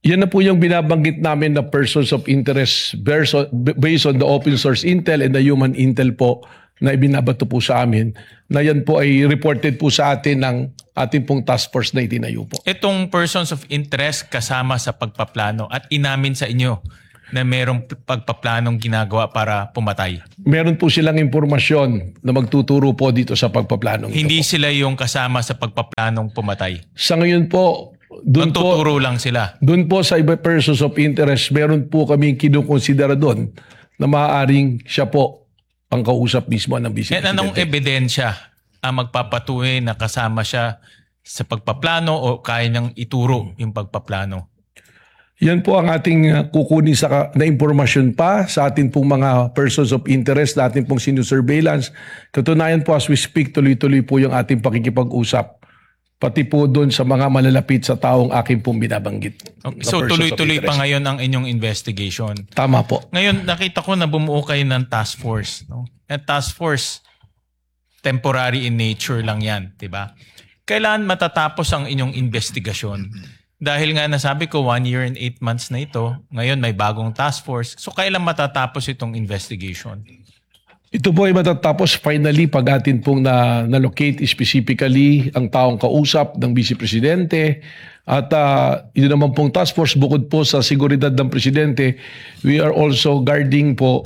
Yan na po yung binabanggit namin na persons of interest based on the open source intel and the human intel po na ibinabato po sa amin, na yan po ay reported po sa atin ng ating pong task force na itinayo po. Itong persons of interest kasama sa pagpaplano at inamin sa inyo na merong pagpaplanong ginagawa para pumatay. Meron po silang impormasyon na magtuturo po dito sa pagpaplanong ito Hindi po. sila yung kasama sa pagpaplanong pumatay. Sa ngayon po, doon po, Magtuturo lang sila. doon po sa iba persons of interest, meron po kaming kinukonsidera doon na maaaring siya po ang kausap mismo ng Vice And anong Presidente. ebidensya ang magpapatunay na kasama siya sa pagpaplano o kaya niyang ituro yung pagpaplano? Yan po ang ating kukunin na impormasyon pa sa ating pong mga persons of interest na ating pong sinusurveillance. Katunayan po, as we speak, tuloy-tuloy po yung ating pakikipag-usap. Pati po doon sa mga malalapit sa taong aking pong binabanggit. Okay. na So persons of tuloy-tuloy pa interest. ngayon ang inyong investigation. Tama po. Ngayon nakita ko na bumuo kayo ng task force. No? At task force, temporary in nature lang yan. Diba? Kailan matatapos ang inyong investigasyon? Dahil nga nasabi ko 1 year and 8 months na ito, ngayon may bagong task force. So kailan matatapos itong investigation? Ito po ay matatapos finally pag atin pong na-locate specifically ang taong kausap ng Vice Presidente. At ito naman pong task force, bukod po sa seguridad ng Presidente, we are also guarding po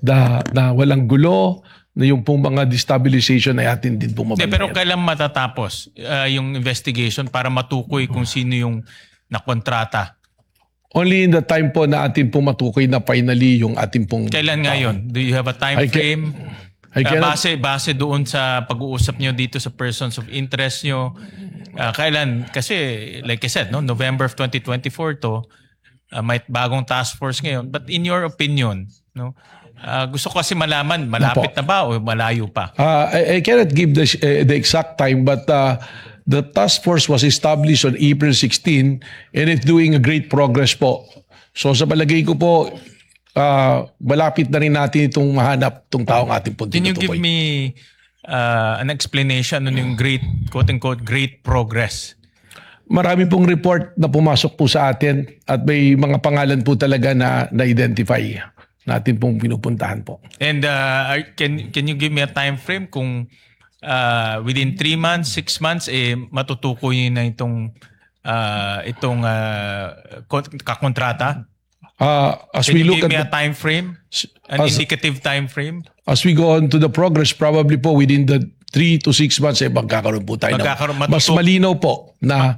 na walang gulo, na yung pong mga destabilization ay atin din pong Hindi, mabantayan. pero kailan matatapos yung investigation para matukoy kung sino yung nakontrata? Only in the time po na atin pong matukoy na finally yung ating pong... Kailan nga yun? Do you have a time I ca- frame? I cannot- Base doon sa pag-uusap nyo dito sa persons of interest nyo. Kailan? Kasi like I said, no, November of 2024 to, may bagong task force ngayon. But in your opinion, no, gusto ko kasi malaman, malapit na ba o malayo pa? I cannot give the exact time, but the task force was established on April 16 and it's doing a great progress po. So sa palagay ko po, malapit na rin natin itong mahanap itong taong ating pong Can you tinutukoy. give me an explanation on yung great, quote-unquote, great progress? Marami pong report na pumasok po sa atin at may mga pangalan po talaga na na-identify natin pong pinupuntahan po. And can you give me a time frame kung within 3 months, 6 months, matutukoy na itong kakontrata? As Can we you look give me a at time frame? An indicative time frame? as we go on to the progress, probably po within the 3 to 6 months magkakaroon po tayo Magkakaroon, mas malinaw po na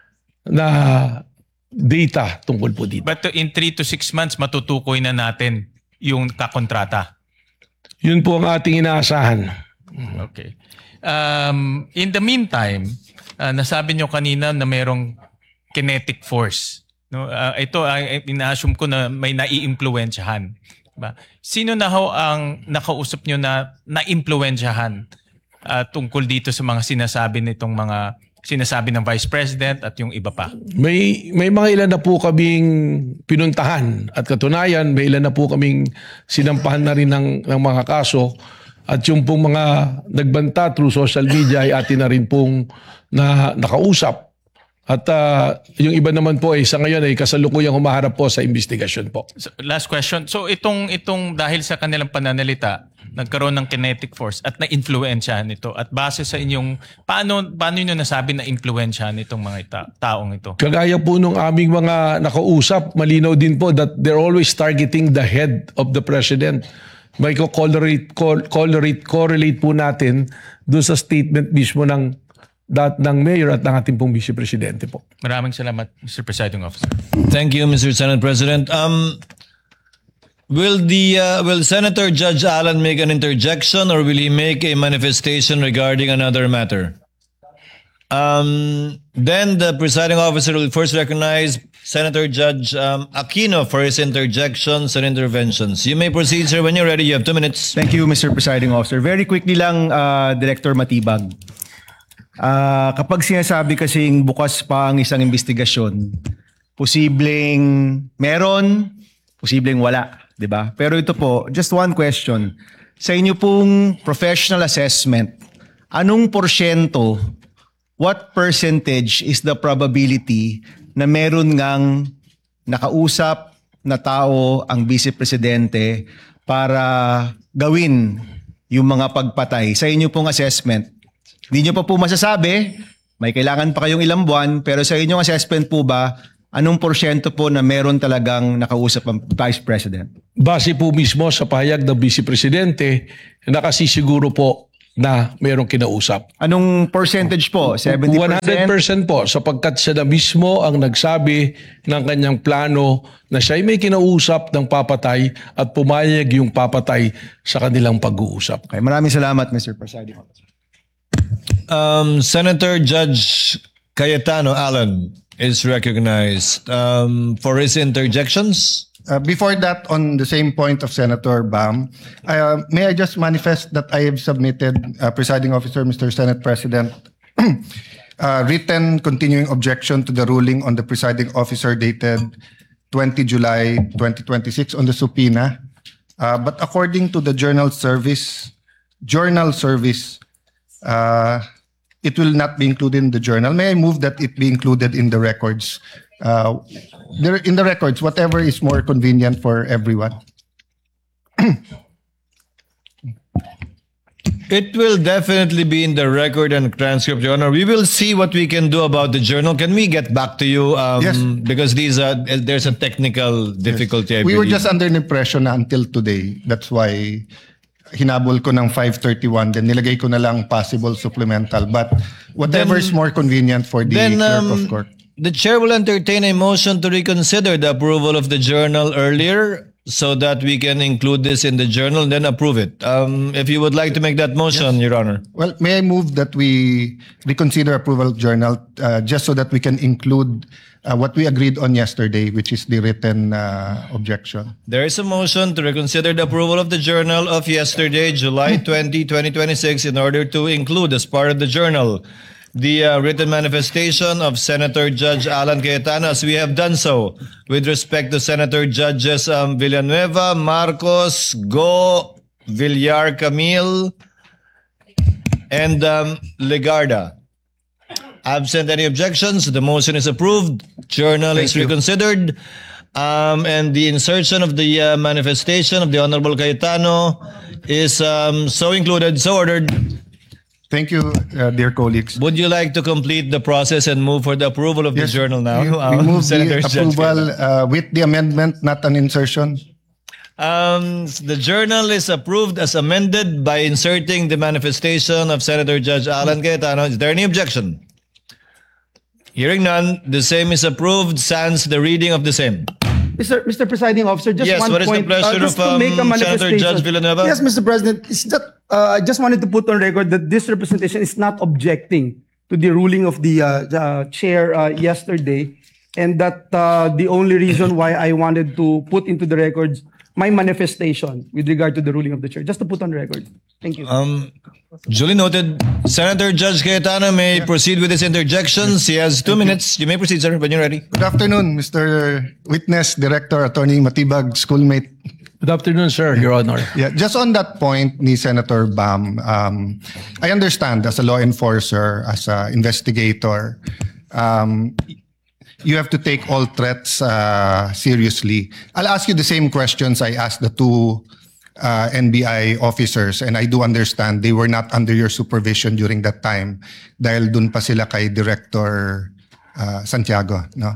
data tungkol po dito. But in 3 to 6 months, matutukoy na natin yung kakontrata. Yun po ang ating inaasahan. Okay. In the meantime, nasabi nyo kanina na merong kinetic force. No, ito ina-assume ko na may nai-impluwensyahan. Diba? Sino na ho ang nakausap nyo na na-impluwensyahan tungkol dito sa mga sinasabi nitong mga sinasabi ng Vice President at yung iba pa? May mga ilan na po kaming pinuntahan at katunayan may ilan na po kaming sinampahan na rin ng mga kaso at yung pong mga nagbanta through social media ay atin na rin pong nakausap. At yung iba naman po ay sa ngayon ay kasalukuyang humaharap po sa investigasyon po. So, last question. So itong dahil sa kanilang pananalita, nagkaroon ng kinetic force at na-influensyahan ito. At base sa inyong paano niyo nasabi na influensyahan itong mga taong ito? Kagaya po nung aming mga nakausap, malinaw din po that they're always targeting the head of the president. May correlate po natin doon sa statement mismo ng mayor at ng ating pong vice presidente po. Maraming salamat, Mr. Presiding Officer. Thank you, Mr. Senate President. Will Senator Judge Allen make an interjection or will he make a manifestation regarding another matter? Then the presiding officer will first recognize Senator Judge Aquino for his interjections and interventions. You may proceed, sir, when you're ready. You have 2 minutes. Thank you, Mr. Presiding Officer. Very quickly lang, Director Matibag. Kapag sinasabi kasing bukas pa ang isang investigasyon, posibleng meron, posibleng wala, 'di ba? Pero ito po, just one question. Sa inyo pong professional assessment, anong porsyento, what percentage is the probability na meron ngang nakausap na tao ang Vice Presidente para gawin yung mga pagpatay sa inyo pong assessment? Hindi nyo pa po masasabi, may kailangan pa kayong ilang buwan, pero sa inyong assessment po ba, anong porsyento po na meron talagang nakausap ang Vice President? Base po mismo sa pahayag ng Vice Presidente, nakasisiguro po na merong kinausap. Anong percentage po? 70%? 100% po, sapagkat siya na mismo ang nagsabi ng kanyang plano na siya'y may kinausap ng papatay at pumayag yung papatay sa kanilang pag-uusap. Okay, maraming salamat, Mr. Presiding Officer. Senator Judge Cayetano Alan is recognized for his interjections. Before that, on the same point of Senator Bam, may I just manifest that I have submitted, Presiding Officer, Mr. Senate President, written continuing objection to the ruling on the Presiding Officer dated 20 July 2026 on the subpoena. But according to the journal service, it will not be included in the journal. May I move that it be included in the records? In the records, whatever is more convenient for everyone. It will definitely be in the record and transcript, Your Honor. We will see what we can do about the journal. Can we get back to you? Yes. Because there's a technical difficulty. I We were believe. just under the impression na until today. That's why hinabol ko ng 5:31, then nilagay ko na lang possible supplemental. But whatever is more convenient for the clerk of court. The chair will entertain a motion to reconsider the approval of the journal earlier so that we can include this in the journal and then approve it. If you would like to make that motion, Your Honor. Well, may I move that we reconsider approval of journal just so that we can include what we agreed on yesterday, which is the written objection. There is a motion to reconsider the approval of the journal of yesterday, July 20, 2026, in order to include as part of the journal the written manifestation of Senator Judge Alan Cayetano, as we have done so with respect to Senator Judges Villanueva, Marcos, Go, Villar Camille, and Legarda. Absent any objections, the motion is approved. Journal is reconsidered. And the insertion of the manifestation of the Honorable Cayetano is so included, so ordered. Thank you, dear colleagues. Would you like to complete the process and move for the approval of the journal now? We move Senator the Judge approval with the amendment, not an insertion. The journal is approved as amended by inserting the manifestation of Senator Judge Alan Cayetano. Is there any objection? Hearing none, the same is approved sans the reading of the same. Mr. Presiding Officer, just Yes, one what is the point. pleasure Just of to make a Senator manifestation. Judge Villanueva? Yes, Mr. President. It's that, I just wanted to put on record that this representation is not objecting to the ruling of the chair yesterday, and that the only reason why I wanted to put into the records my manifestation with regard to the ruling of the chair, just to put on record. Thank you. Duly noted. Senator Judge Cayetano may proceed with his interjections. He has 2 minutes. You may proceed, sir, when you're ready. Good afternoon, Mr. Witness, Director, Attorney Matibag, schoolmate. Good afternoon, sir, Your Honor. Yeah, just on that point ni Senator Bam, I understand as a law enforcer, as an investigator, you have to take all threats seriously. I'll ask you the same questions I asked the two NBI officers, and I do understand they were not under your supervision during that time dahil dun pa sila kay Director Santiago. No?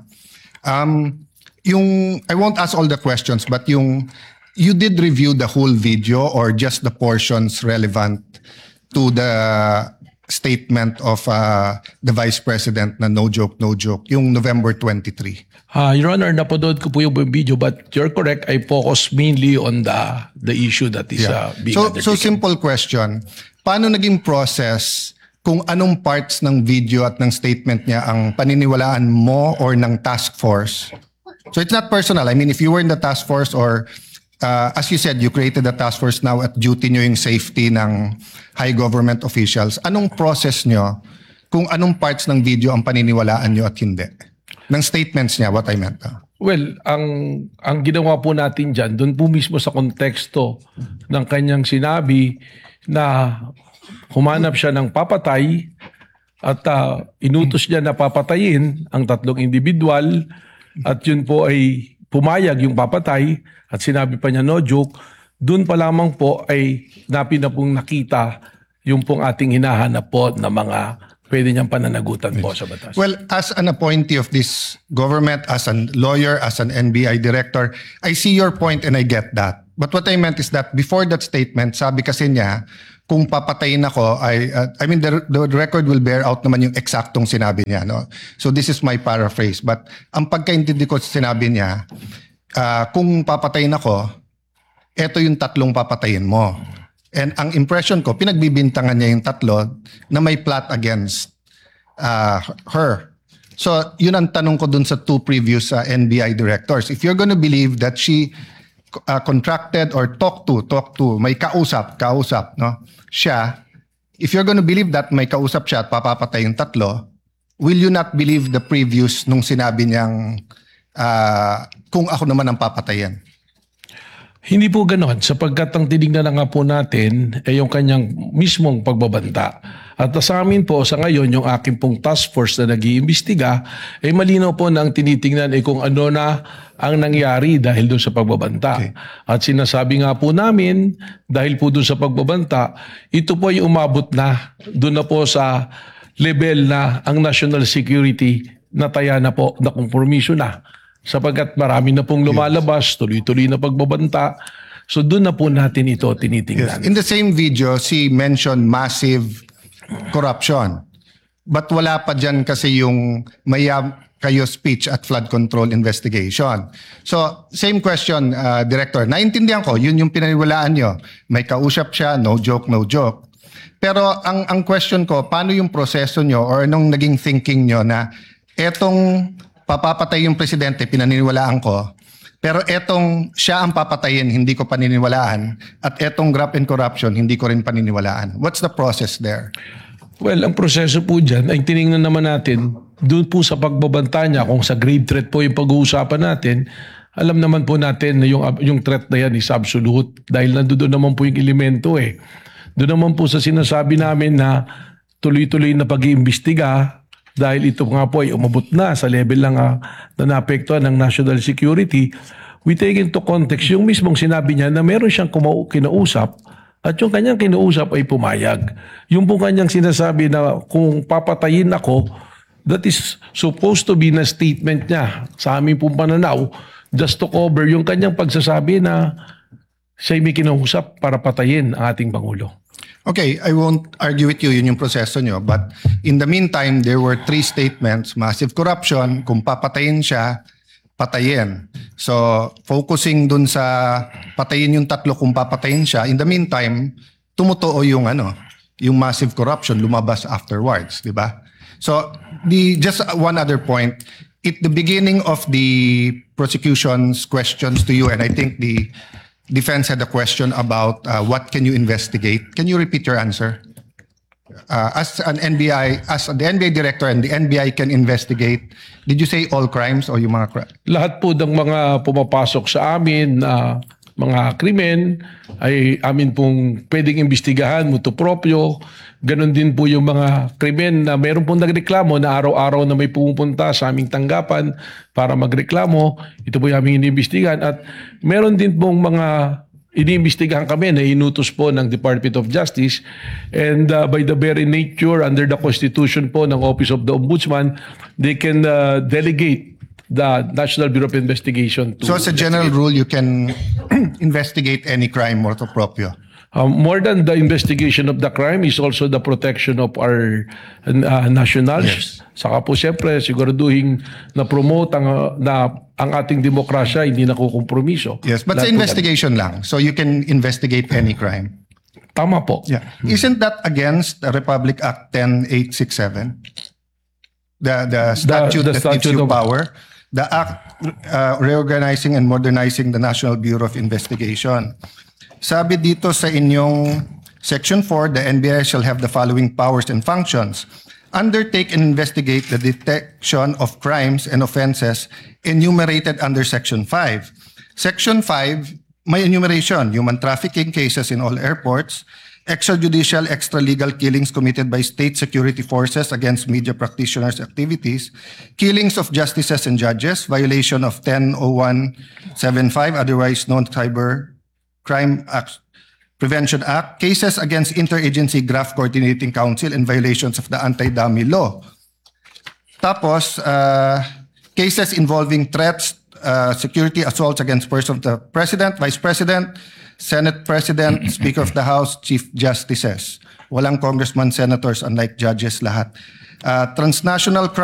I won't ask all the questions, but you did review the whole video or just the portions relevant to the statement of the Vice President na no joke, yung November 23. Your Honor, napanood ko po yung video, but you're correct. I focus mainly on the issue that is being So undertaken. simple question, paano naging process kung anong parts ng video at ng statement niya ang paniniwalaan mo or ng task force? So it's not personal. I mean, if you were in the task force or as you said, you created a task force now at duty nyo yung safety ng high government officials. Anong process nyo kung anong parts ng video ang paniniwalaan nyo at hindi? Ng statements niya, what I meant. Well, ang ginawa po natin dyan, doon po mismo sa konteksto ng kanyang sinabi na humanap siya ng papatay at inutos niya na papatayin ang tatlong individual at yun po ay pumayag yung papatay at sinabi pa niya no joke, dun pa lamang po ay pong nakita yung pong ating hinahanap po na mga pwede niyang pananagutan po sa batas. Well, as an appointee of this government, as a lawyer, as an NBI director, I see your point and I get that. But what I meant is that before that statement, sabi kasi niya, kung papatayin ako, I mean, the record will bear out naman yung eksaktong sinabi niya. No? So this is my paraphrase. But ang pagkaintindi ko sa sinabi niya, kung papatayin ako, eto yung 3 papatayin mo. And ang impression ko, pinagbibintangan niya yung 3 na may plot against her. So yun ang tanong ko dun sa 2 previous NBI directors. If you're gonna believe that she contracted or talked to, may kausap, no? Siya, if you're gonna believe that may kausap siya at papapatay yung 3, will you not believe the previous nung sinabi niyang kung ako naman ang papatayin? Hindi po ganoon sapagkat ang tinignan na nga po natin ay yung kanyang mismong pagbabanta. At sa amin po sa ngayon yung aking pong task force na nag-iimbestiga ay malinaw po na ang tinitingnan ay kung ano na ang nangyari dahil doon sa pagbabanta. Okay. At sinasabi nga po namin dahil po doon sa pagbabanta, ito po ay umabot na doon na po sa level na ang national security nataya na po na kompromiso na. Sapagkat marami na pong lumalabas, tuloy-tuloy na pagbabanta. So doon na po natin ito tinitingnan. Yes. In the same video, she mentioned massive corruption. But wala pa dyan kasi yung mayam kayo speech at flood control investigation. So same question, Director. Naintindihan ko, yun yung pinaniwalaan nyo. May kausap siya, no joke, no joke. Pero ang question ko, paano yung proseso nyo or anong naging thinking nyo na etong papapatay yung presidente, pinaniniwalaan ko. Pero etong siya ang papatayin, hindi ko paniniwalaan. At etong graft and corruption, hindi ko rin paniniwalaan. What's the process there? Well, ang proseso po dyan ay tinignan naman natin doon po sa pagbabanta niya kung sa grave threat po yung pag-uusapan natin. Alam naman po natin na yung threat na yan is absolute dahil nandoon naman po yung elemento eh. Doon naman po sa sinasabi namin na tuloy-tuloy na pag-iimbestiga dahil ito nga po ay umabot na sa level lang na naapektuhan ng national security, we take into context yung mismong sinabi niya na meron siyang kinausap at yung kanyang kinausap ay pumayag. Yung po kanyang sinasabi na kung papatayin ako, that is supposed to be na statement niya sa aming pong pananaw just to cover yung kanyang pagsasabi na siya'y may kinausap para patayin ang ating Pangulo. Okay, I won't argue with you, yun yung proseso nyo. But in the meantime, there were 3 statements. Massive corruption, kung papatayin siya, patayin. So, focusing dun sa patayin yung 3 kung papatayin siya. In the meantime, tumutuo yung yung massive corruption, lumabas afterwards, di ba? So, just one other point. At the beginning of the prosecution's questions to you, and I think the defense had a question about what can you investigate. Can you repeat your answer? As the NBI director and the NBI can investigate, did you say all crimes o yung mga lahat po ng mga pumapasok sa amin na mga krimen ay amin pong pwedeng imbestigahan, mutuo proprio. Ganon din po yung mga krimen na meron pong nagreklamo na araw-araw na may pumupunta sa aming tanggapan para magreklamo. Ito po yung aming iniimbestigahan. At meron din pong mga iniimbestigahan kami na inutos po ng Department of Justice. And by the very nature, under the Constitution po ng Office of the Ombudsman, they can delegate the National Bureau of Investigation to... So as a general rule, you can investigate any crime motu proprio? More than the investigation of the crime is also the protection of our nationals. Yes. Saka po siyempre siguraduhin na promote ang ating demokrasya hindi nakukompromiso. Yes, but sa investigation lang. So you can investigate any crime. Tama po. Yeah. Isn't that against the Republic Act 10867? The statute that gives you power? The Act Reorganizing and Modernizing the National Bureau of Investigation. Sabi dito sa inyong Section 4, the NBI shall have the following powers and functions. Undertake and investigate the detection of crimes and offenses enumerated under Section 5. Section 5, may enumeration, human trafficking cases in all airports, extrajudicial, extralegal killings committed by state security forces against media practitioners' activities, killings of justices and judges, violation of 100175, otherwise known Cyber Crime Prevention Act, cases against Interagency Graft Coordinating Council, and violations of the Anti-Dummy Law. Tapos, cases involving threats, security assaults against persons of the President, Vice President, Senate President, Speaker of the House, Chief Justices. Walang congressman, senators, unlike judges lahat. Transnational crime